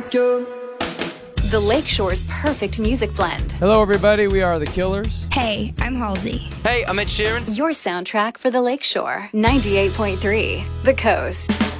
like you. The Lakeshore's perfect music blend. Hello, everybody. We are The Killers. Hey, I'm Halsey. Hey, I'm Ed Sheeran. Your soundtrack for the Lakeshore. 98.3 The Coast.